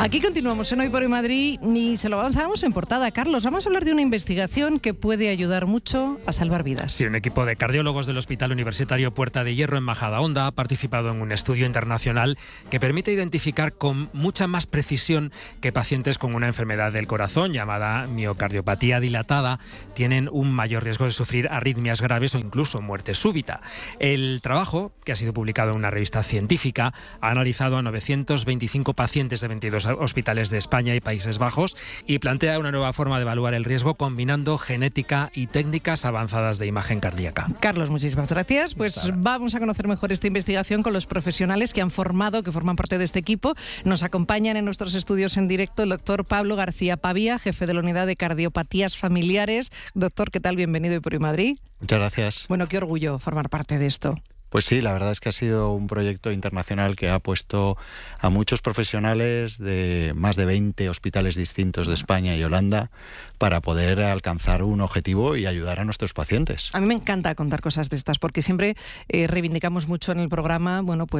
Aquí continuamos en Hoy por Hoy Madrid y se lo avanzamos en portada. Carlos, vamos a hablar de una investigación que puede ayudar mucho a salvar vidas. Sí, un equipo de cardiólogos del Hospital Universitario Puerta de Hierro en Majadahonda ha participado en un estudio internacional que permite identificar con mucha más precisión que pacientes con una enfermedad del corazón llamada miocardiopatía dilatada tienen un mayor riesgo de sufrir arritmias graves o incluso muerte súbita. El trabajo, que ha sido publicado en una revista científica, ha analizado a 925 pacientes de 22 hospitales de España y Países Bajos y plantea una nueva forma de evaluar el riesgo combinando genética y técnicas avanzadas de imagen cardíaca. Carlos, muchísimas gracias. Pues vamos a conocer mejor esta investigación con los profesionales que forman parte de este equipo. Nos acompañan en nuestros estudios en directo el doctor Pablo García Pavía, jefe de la Unidad de Cardiopatías Familiares. Doctor, ¿qué tal? Bienvenido Hoy por Hoy Madrid. Muchas gracias. Bueno, qué orgullo formar parte de esto. Pues sí, la verdad es que ha sido un proyecto internacional que ha puesto a muchos profesionales de más de 20 hospitales distintos de España y Holanda para poder alcanzar un objetivo y ayudar a nuestros pacientes. A mí me encanta contar cosas de estas porque siempre reivindicamos mucho en el programa,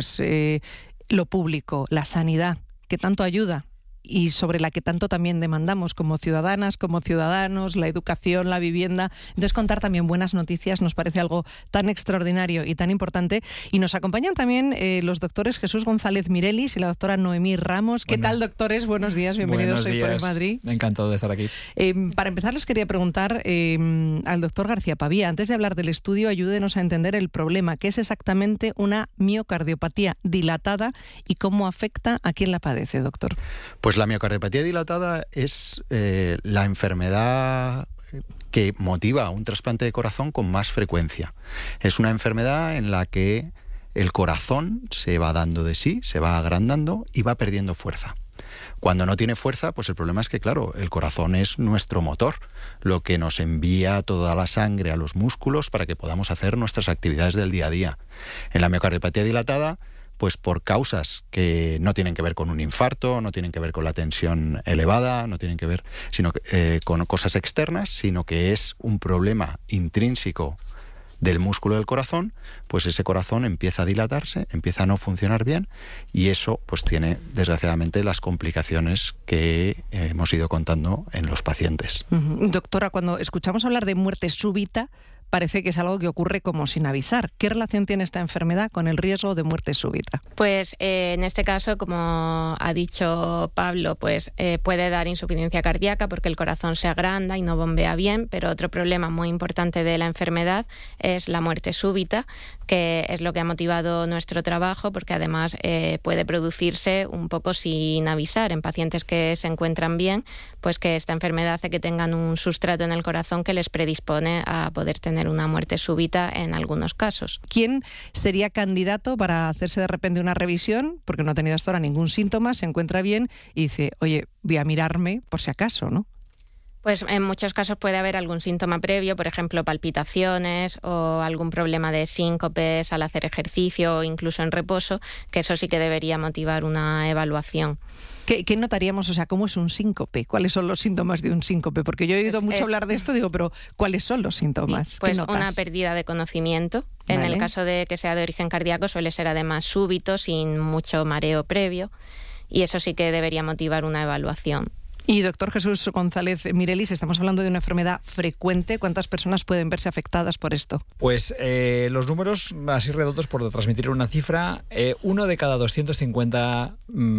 lo público, la sanidad, que tanto ayuda y sobre la que tanto también demandamos como ciudadanas, como ciudadanos, la educación, la vivienda. Entonces, contar también buenas noticias nos parece algo tan extraordinario y tan importante. Y nos acompañan también los doctores Jesús González Mirelis y la doctora Noemí Ramos. ¿Qué tal, doctores? Buenos días, bienvenidos Hoy por Hoy Madrid. Encantado de estar aquí. Para empezar, les quería preguntar al doctor García Pavía, antes de hablar del estudio, ayúdenos a entender el problema. ¿Qué es exactamente una miocardiopatía dilatada y cómo afecta a quien la padece, doctor? Pues la miocardiopatía dilatada es la enfermedad que motiva un trasplante de corazón con más frecuencia. Es una enfermedad en la que el corazón se va dando de sí, se va agrandando y va perdiendo fuerza. Cuando no tiene fuerza, pues el problema es que, claro, el corazón es nuestro motor, lo que nos envía toda la sangre a los músculos para que podamos hacer nuestras actividades del día a día. En la miocardiopatía dilatada, pues por causas que no tienen que ver con un infarto, no tienen que ver con la tensión elevada, no tienen que ver con cosas externas, sino que es un problema intrínseco del músculo del corazón, pues ese corazón empieza a dilatarse, empieza a no funcionar bien y eso pues tiene desgraciadamente las complicaciones que hemos ido contando en los pacientes. Doctora, cuando escuchamos hablar de muerte súbita, parece que es algo que ocurre como sin avisar. ¿Qué relación tiene esta enfermedad con el riesgo de muerte súbita? Pues en este caso, como ha dicho Pablo, pues puede dar insuficiencia cardíaca porque el corazón se agranda y no bombea bien, pero otro problema muy importante de la enfermedad es la muerte súbita, que es lo que ha motivado nuestro trabajo, porque además puede producirse un poco sin avisar en pacientes que se encuentran bien, pues que esta enfermedad hace que tengan un sustrato en el corazón que les predispone a poder tener una muerte súbita en algunos casos. ¿Quién sería candidato para hacerse de repente una revisión? Porque no ha tenido hasta ahora ningún síntoma, se encuentra bien y dice, oye, voy a mirarme por si acaso, ¿no? Pues en muchos casos puede haber algún síntoma previo, por ejemplo, palpitaciones o algún problema de síncopes al hacer ejercicio o incluso en reposo, que eso sí que debería motivar una evaluación. ¿Qué notaríamos? O sea, ¿cómo es un síncope? ¿Cuáles son los síntomas de un síncope? Porque yo he oído mucho hablar de esto, digo, pero ¿cuáles son los síntomas? Sí, pues una pérdida de conocimiento. En el caso de que sea de origen cardíaco suele ser además súbito, sin mucho mareo previo, y eso sí que debería motivar una evaluación. Y doctor Jesús González Mirelis, estamos hablando de una enfermedad frecuente. ¿Cuántas personas pueden verse afectadas por esto? Pues los números así redondos, por transmitir una cifra, 1 de cada 250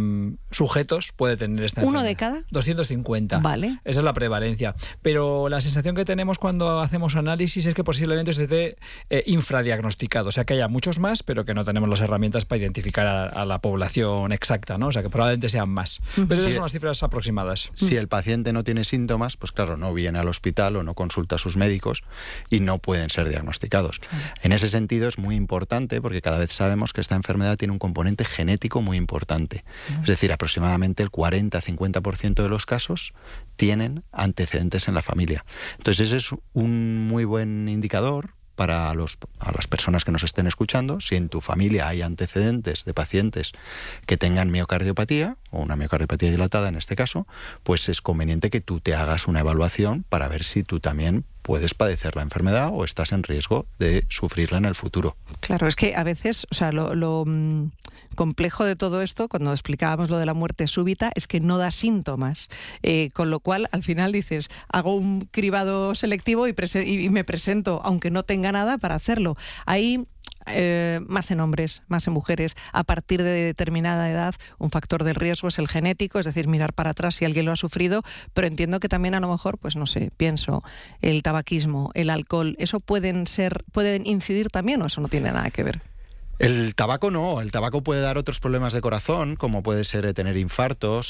sujetos puede tener esta enfermedad. ¿1 de cada? 250. Vale. Esa es la prevalencia. Pero la sensación que tenemos cuando hacemos análisis es que posiblemente se esté infradiagnosticado. O sea, que haya muchos más, pero que no tenemos las herramientas para identificar a la población exacta, ¿no? O sea, que probablemente sean más. Pero esas son las cifras aproximadas. Si el paciente no tiene síntomas, pues claro, no viene al hospital o no consulta a sus médicos y no pueden ser diagnosticados. En ese sentido es muy importante porque cada vez sabemos que esta enfermedad tiene un componente genético muy importante. Es decir, aproximadamente el 40-50% de los casos tienen antecedentes en la familia. Entonces ese es un muy buen indicador para a las personas que nos estén escuchando. Si en tu familia hay antecedentes de pacientes que tengan miocardiopatía, o una miocardiopatía dilatada en este caso, pues es conveniente que tú te hagas una evaluación para ver si tú también puedes padecer la enfermedad o estás en riesgo de sufrirla en el futuro. Claro, es que a veces, o sea, lo complejo de todo esto, cuando explicábamos lo de la muerte súbita, es que no da síntomas, con lo cual al final dices, hago un cribado selectivo y me presento, aunque no tenga nada, para hacerlo. Ahí más en hombres, más en mujeres. A partir de determinada edad, un factor de riesgo es el genético, es decir, mirar para atrás si alguien lo ha sufrido, pero entiendo que también a lo mejor, pues no sé, pienso, el tabaquismo, el alcohol, ¿eso pueden incidir también o eso no tiene nada que ver? El tabaco no, el tabaco puede dar otros problemas de corazón, como puede ser tener infartos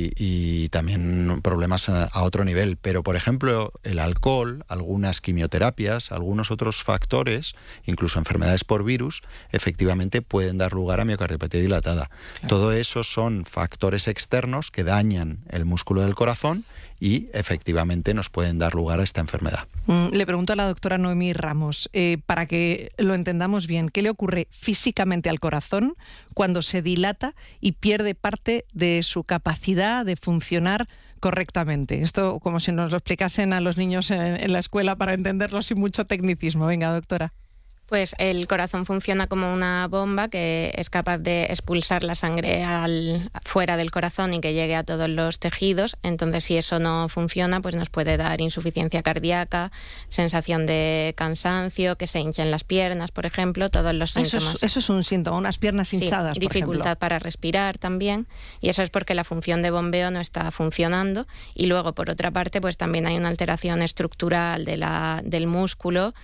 y también problemas a otro nivel. Pero, por ejemplo, el alcohol, algunas quimioterapias, algunos otros factores, incluso enfermedades por virus, efectivamente pueden dar lugar a miocardiopatía dilatada. Claro. Todo eso son factores externos que dañan el músculo del corazón y efectivamente nos pueden dar lugar a esta enfermedad. Le pregunto a la doctora Noemí Ramos, para que lo entendamos bien, ¿qué le ocurre físicamente al corazón cuando se dilata y pierde parte de su capacidad de funcionar correctamente? Esto como si nos lo explicasen a los niños en la escuela para entenderlo sin mucho tecnicismo. Venga, doctora. Pues el corazón funciona como una bomba que es capaz de expulsar la sangre fuera del corazón y que llegue a todos los tejidos. Entonces, si eso no funciona, pues nos puede dar insuficiencia cardíaca, sensación de cansancio, que se hinchen las piernas, por ejemplo, todos los síntomas. Eso es un síntoma, unas piernas hinchadas, por dificultad ejemplo. Para respirar también. Y eso es porque la función de bombeo no está funcionando. Y luego, por otra parte, pues también hay una alteración estructural del músculo,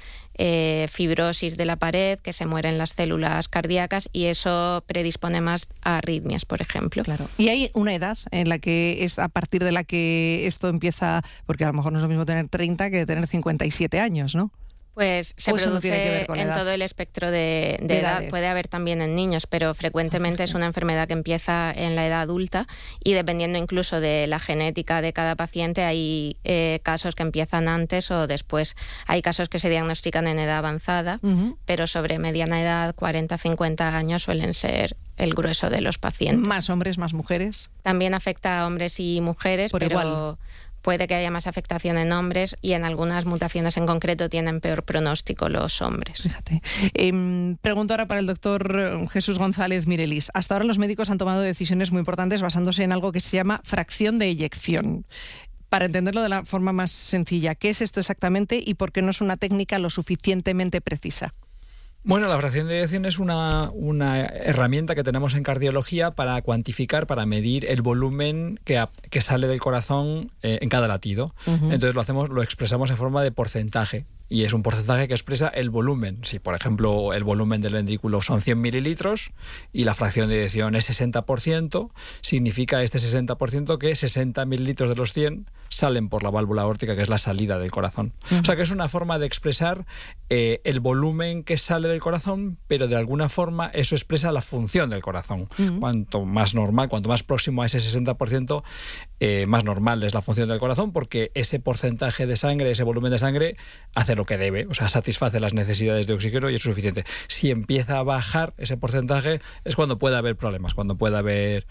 fibrosis de la pared, que se mueren las células cardíacas y eso predispone más a arritmias, por ejemplo. Claro. Y hay una edad en la que es a partir de la que esto empieza, porque a lo mejor no es lo mismo tener 30 que tener 57 años, ¿no? Pues se produce en todo el espectro de edad. Puede haber también en niños, pero frecuentemente es una enfermedad que empieza en la edad adulta y dependiendo incluso de la genética de cada paciente hay casos que empiezan antes o después. Hay casos que se diagnostican en edad avanzada, pero sobre mediana edad, 40, 50 años suelen ser el grueso de los pacientes. ¿Más hombres, más mujeres? También afecta a hombres y mujeres, pero igual. Puede que haya más afectación en hombres y en algunas mutaciones en concreto tienen peor pronóstico los hombres. Fíjate. Pregunto ahora para el doctor Jesús González Mirelis. Hasta ahora los médicos han tomado decisiones muy importantes basándose en algo que se llama fracción de eyección. Para entenderlo de la forma más sencilla, ¿qué es esto exactamente y por qué no es una técnica lo suficientemente precisa? Bueno, la fracción de eyección es una herramienta que tenemos en cardiología para cuantificar, para medir el volumen que sale del corazón en cada latido. Entonces lo expresamos en forma de porcentaje. Y es un porcentaje que expresa el volumen. Si, por ejemplo, el volumen del ventrículo son 100 mililitros y la fracción de eyección es 60%, significa este 60% que 60 mililitros de los 100 salen por la válvula aórtica, que es la salida del corazón. O sea que es una forma de expresar el volumen que sale del corazón, pero de alguna forma eso expresa la función del corazón. Cuanto más normal, cuanto más próximo a ese 60%, más normal es la función del corazón, porque ese porcentaje de sangre, ese volumen de sangre, hace lo que debe, o sea, satisface las necesidades de oxígeno y es suficiente. Si empieza a bajar ese porcentaje es cuando puede haber problemas, cuando puede haber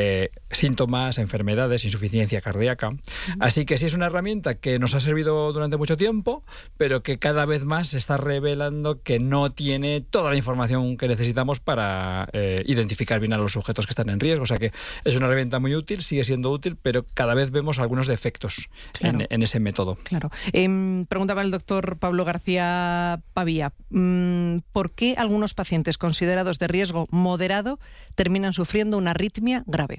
síntomas, enfermedades, insuficiencia cardíaca. Así que sí es una herramienta que nos ha servido durante mucho tiempo, pero que cada vez más se está revelando que no tiene toda la información que necesitamos para identificar bien a los sujetos que están en riesgo. O sea que es una herramienta muy útil, sigue siendo útil, pero cada vez vemos algunos defectos en ese método. Claro. Preguntaba el doctor Pablo García Pavía, ¿por qué algunos pacientes considerados de riesgo moderado terminan sufriendo una arritmia grave?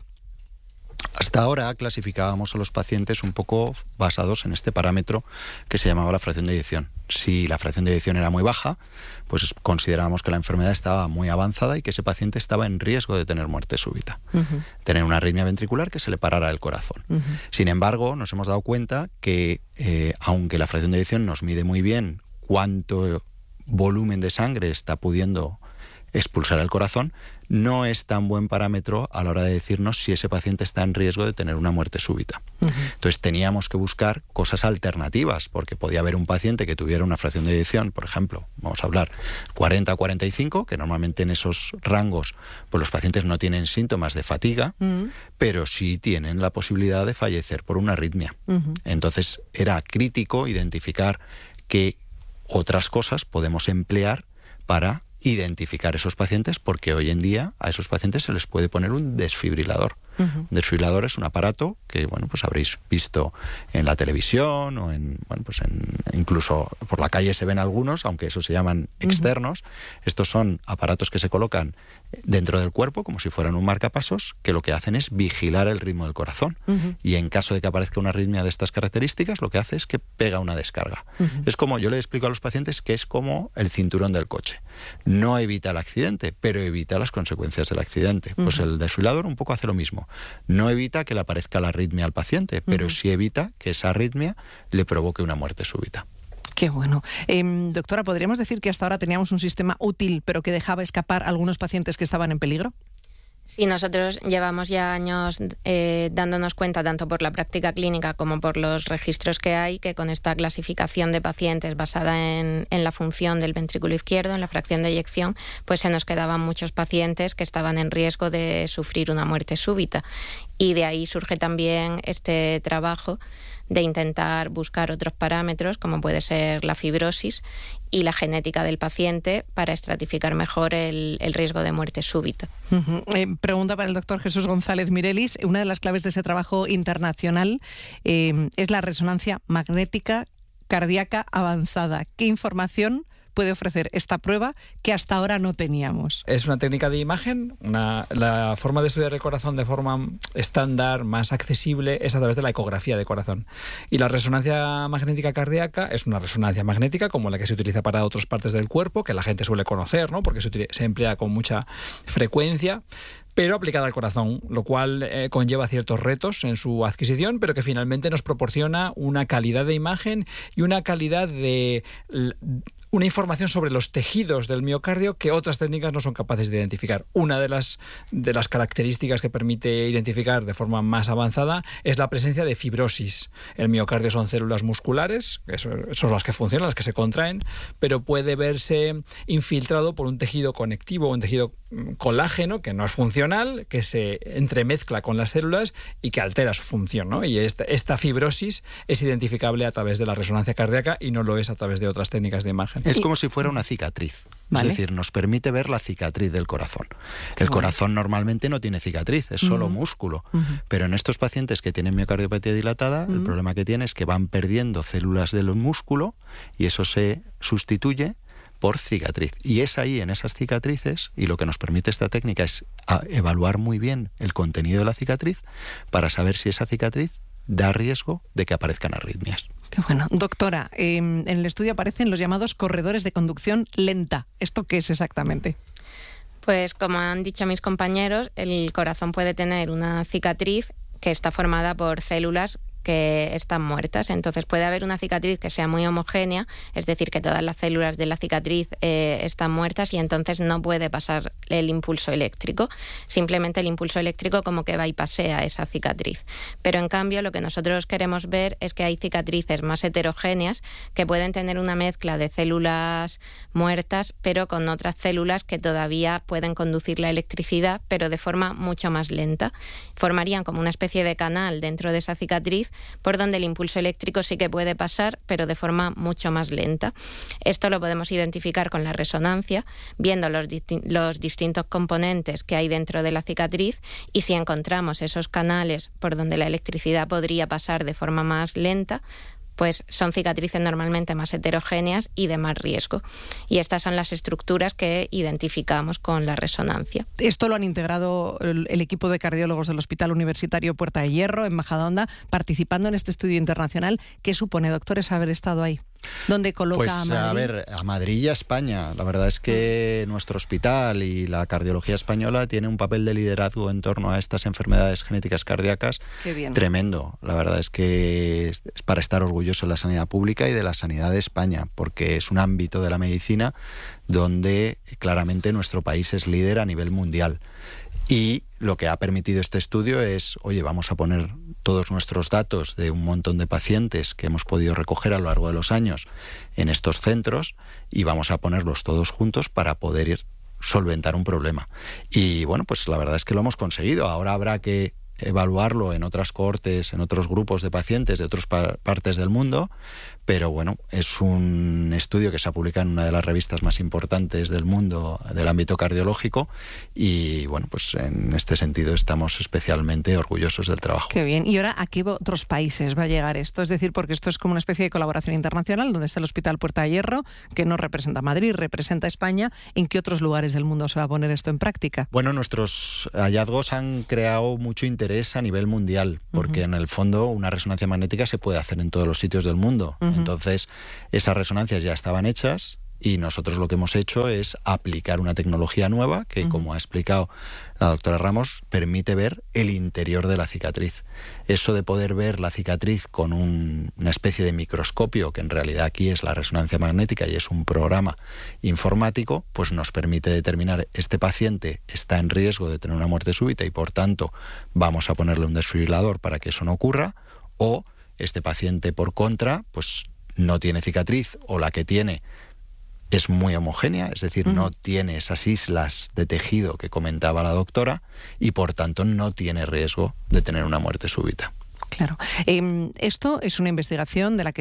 Hasta ahora clasificábamos a los pacientes un poco basados en este parámetro que se llamaba la fracción de eyección. Si la fracción de eyección era muy baja, pues considerábamos que la enfermedad estaba muy avanzada y que ese paciente estaba en riesgo de tener muerte súbita, tener una arritmia ventricular que se le parara el corazón. Sin embargo, nos hemos dado cuenta que aunque la fracción de eyección nos mide muy bien cuánto volumen de sangre está pudiendo expulsar el corazón, no es tan buen parámetro a la hora de decirnos si ese paciente está en riesgo de tener una muerte súbita. Entonces teníamos que buscar cosas alternativas, porque podía haber un paciente que tuviera una fracción de eyección, por ejemplo, vamos a hablar 40-45, que normalmente en esos rangos pues los pacientes no tienen síntomas de fatiga, pero sí tienen la posibilidad de fallecer por una arritmia. Entonces era crítico identificar qué otras cosas podemos emplear para identificar esos pacientes, porque hoy en día a esos pacientes se les puede poner un desfibrilador. Un desfibrilador es un aparato que, bueno, pues habréis visto en la televisión o incluso por la calle se ven algunos, aunque esos se llaman externos. Estos son aparatos que se colocan dentro del cuerpo como si fueran un marcapasos, que lo que hacen es vigilar el ritmo del corazón. Y en caso de que aparezca una arritmia de estas características, lo que hace es que pega una descarga. Es como, yo le explico a los pacientes que es como el cinturón del coche. No evita el accidente, pero evita las consecuencias del accidente. Pues el desfibrilador un poco hace lo mismo. No evita que le aparezca la arritmia al paciente, pero sí evita que esa arritmia le provoque una muerte súbita. Qué bueno. Doctora, ¿podríamos decir que hasta ahora teníamos un sistema útil, pero que dejaba escapar a algunos pacientes que estaban en peligro? Sí, nosotros llevamos ya años dándonos cuenta, tanto por la práctica clínica como por los registros que hay, que con esta clasificación de pacientes basada en la función del ventrículo izquierdo, en la fracción de eyección, pues se nos quedaban muchos pacientes que estaban en riesgo de sufrir una muerte súbita. Y de ahí surge también este trabajo de intentar buscar otros parámetros, como puede ser la fibrosis y la genética del paciente, para estratificar mejor el riesgo de muerte súbita. Pregunta para el doctor Jesús González Mirelis. Una de las claves de ese trabajo internacional es la resonancia magnética cardíaca avanzada. ¿Qué información puede ofrecer esta prueba que hasta ahora no teníamos? Es una técnica de imagen. La forma de estudiar el corazón de forma estándar, más accesible, es a través de la ecografía de corazón. Y la resonancia magnética cardíaca es una resonancia magnética como la que se utiliza para otras partes del cuerpo, que la gente suele conocer, ¿no? Porque se emplea con mucha frecuencia, pero aplicada al corazón, lo cual conlleva ciertos retos en su adquisición, pero que finalmente nos proporciona una calidad de imagen y una calidad de una información sobre los tejidos del miocardio que otras técnicas no son capaces de identificar. Una de las características que permite identificar de forma más avanzada es la presencia de fibrosis. El miocardio son células musculares, que son las que funcionan, las que se contraen, pero puede verse infiltrado por un tejido conectivo, un tejido colágeno que no es funcional, que se entremezcla con las células y que altera su función, ¿no? Y esta fibrosis es identificable a través de la resonancia cardíaca y no lo es a través de otras técnicas de imagen. Es como si fuera una cicatriz. ¿Vale? Es decir, nos permite ver la cicatriz del corazón. El corazón normalmente no tiene cicatriz, es solo músculo. Pero en estos pacientes que tienen miocardiopatía dilatada, el problema que tiene es que van perdiendo células del músculo y eso se sustituye por cicatriz. Y es ahí, en esas cicatrices, y lo que nos permite esta técnica es evaluar muy bien el contenido de la cicatriz para saber si esa cicatriz da riesgo de que aparezcan arritmias. Qué bueno. Doctora, en el estudio aparecen los llamados corredores de conducción lenta. ¿Esto qué es exactamente? Pues como han dicho mis compañeros, el corazón puede tener una cicatriz que está formada por células que están muertas. Entonces puede haber una cicatriz que sea muy homogénea, es decir, que todas las células de la cicatriz están muertas y entonces no puede pasar el impulso eléctrico. Simplemente el impulso eléctrico como que bypassea esa cicatriz. Pero en cambio lo que nosotros queremos ver es que hay cicatrices más heterogéneas que pueden tener una mezcla de células muertas pero con otras células que todavía pueden conducir la electricidad pero de forma mucho más lenta. Formarían como una especie de canal dentro de esa cicatriz por donde el impulso eléctrico sí que puede pasar, pero de forma mucho más lenta. Esto lo podemos identificar con la resonancia, viendo los distintos componentes que hay dentro de la cicatriz, y si encontramos esos canales por donde la electricidad podría pasar de forma más lenta, pues son cicatrices normalmente más heterogéneas y de más riesgo. Y estas son las estructuras que identificamos con la resonancia. Esto lo han integrado el equipo de cardiólogos del Hospital Universitario Puerta de Hierro, en Majadahonda, participando en este estudio internacional. ¿Qué supone, doctores, haber estado ahí? ¿Dónde coloca a Madrid? A ver, a Madrid y a España. La verdad es que nuestro hospital y la cardiología española tiene un papel de liderazgo en torno a estas enfermedades genéticas cardíacas tremendo. La verdad es que es para estar orgulloso de la sanidad pública y de la sanidad de España, porque es un ámbito de la medicina donde claramente nuestro país es líder a nivel mundial. Y lo que ha permitido este estudio es, oye, vamos a poner todos nuestros datos de un montón de pacientes que hemos podido recoger a lo largo de los años en estos centros y vamos a ponerlos todos juntos para poder solventar un problema. Y bueno, pues la verdad es que lo hemos conseguido. Ahora habrá que evaluarlo en otras cohortes, en otros grupos de pacientes de otras partes del mundo, pero bueno, es un estudio que se ha publicado en una de las revistas más importantes del mundo del ámbito cardiológico y bueno, pues en este sentido estamos especialmente orgullosos del trabajo. Qué bien. ¿Y ahora a qué otros países va a llegar esto? Es decir, porque esto es como una especie de colaboración internacional donde está el Hospital Puerta de Hierro, que no representa a Madrid, representa a España. ¿En qué otros lugares del mundo se va a poner esto en práctica? Bueno, nuestros hallazgos han creado mucho interés a nivel mundial, porque en el fondo una resonancia magnética se puede hacer en todos los sitios del mundo. Entonces, esas resonancias ya estaban hechas y nosotros lo que hemos hecho es aplicar una tecnología nueva que, como ha explicado la doctora Ramos, permite ver el interior de la cicatriz. Eso de poder ver la cicatriz con una especie de microscopio, que en realidad aquí es la resonancia magnética y es un programa informático, pues nos permite determinar este paciente está en riesgo de tener una muerte súbita y por tanto vamos a ponerle un desfibrilador para que eso no ocurra, o este paciente por contra pues no tiene cicatriz o la que tiene es muy homogénea, es decir, no tiene esas islas de tejido que comentaba la doctora y por tanto no tiene riesgo de tener una muerte súbita. Claro. Esto es una investigación de la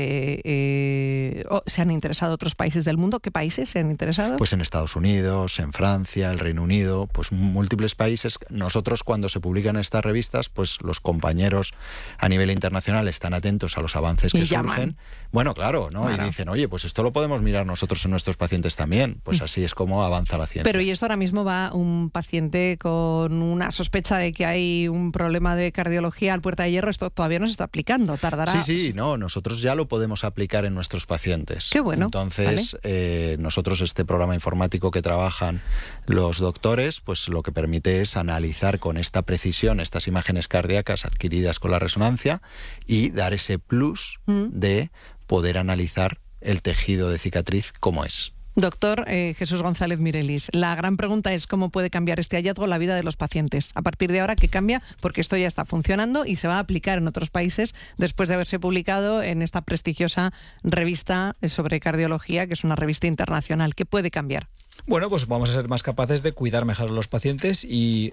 que se han interesado otros países del mundo. ¿Qué países se han interesado? Pues en Estados Unidos, en Francia, el Reino Unido, pues múltiples países. Nosotros cuando se publican estas revistas, pues los compañeros a nivel internacional están atentos a los avances que surgen. Bueno, claro, ¿no? Claro. Y dicen, oye, pues esto lo podemos mirar nosotros en nuestros pacientes también. Pues así es como avanza la ciencia. Pero ¿y esto ahora mismo va un paciente con una sospecha de que hay un problema de cardiología al Puerta de Hierro? Esto todavía no se está aplicando, tardará. Sí, no, nosotros ya lo podemos aplicar en nuestros pacientes. Qué bueno. Entonces, ¿vale? Nosotros este programa informático que trabajan los doctores, pues lo que permite es analizar con esta precisión estas imágenes cardíacas adquiridas con la resonancia y dar ese plus de poder analizar el tejido de cicatriz como es. Doctor Jesús González Mirelis, la gran pregunta es cómo puede cambiar este hallazgo la vida de los pacientes. A partir de ahora, ¿qué cambia? Porque esto ya está funcionando y se va a aplicar en otros países después de haberse publicado en esta prestigiosa revista sobre cardiología, que es una revista internacional. ¿Qué puede cambiar? Bueno, pues vamos a ser más capaces de cuidar mejor a los pacientes y,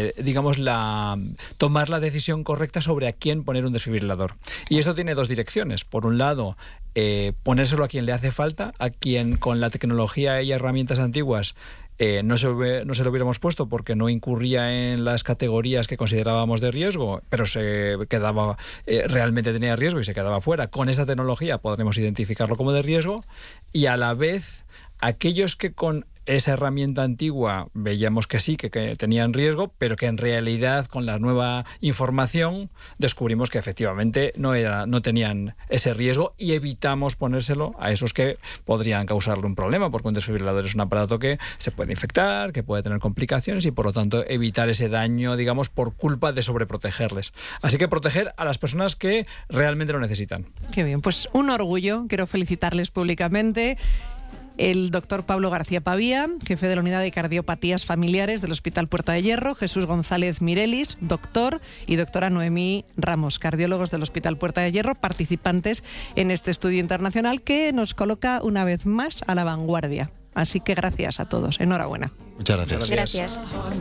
tomar la decisión correcta sobre a quién poner un desfibrilador. Y esto tiene dos direcciones. Por un lado, ponérselo a quien le hace falta, a quien con la tecnología y herramientas antiguas no se lo hubiéramos puesto porque no incurría en las categorías que considerábamos de riesgo, pero se quedaba realmente tenía riesgo y se quedaba fuera. Con esta tecnología podremos identificarlo como de riesgo y a la vez aquellos que con esa herramienta antigua veíamos que sí, que tenían riesgo, pero que en realidad con la nueva información descubrimos que efectivamente no tenían ese riesgo y evitamos ponérselo a esos que podrían causarle un problema, porque un desfibrilador es un aparato que se puede infectar, que puede tener complicaciones y por lo tanto evitar ese daño, digamos, por culpa de sobreprotegerles. Así que proteger a las personas que realmente lo necesitan. Qué bien, pues un orgullo, quiero felicitarles públicamente. El doctor Pablo García Pavía, jefe de la Unidad de Cardiopatías Familiares del Hospital Puerta de Hierro, Jesús González Mirelis, doctor, y doctora Noemí Ramos, cardiólogos del Hospital Puerta de Hierro, participantes en este estudio internacional que nos coloca una vez más a la vanguardia. Así que gracias a todos. Enhorabuena. Muchas gracias. Gracias.